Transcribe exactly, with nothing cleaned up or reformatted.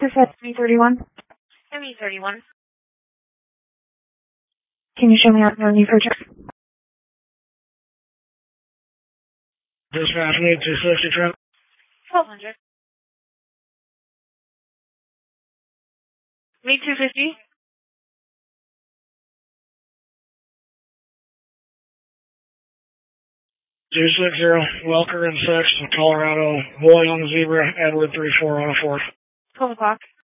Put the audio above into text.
This is M E thirty-one. M E thirty-one. Can you show me out your new purchase? Dispatch need two fifty trim. twelve hundred. Me two fifty. two sixty, Welker and six, Colorado, William Zebra, Edward three four on a fourth. twelve o'clock.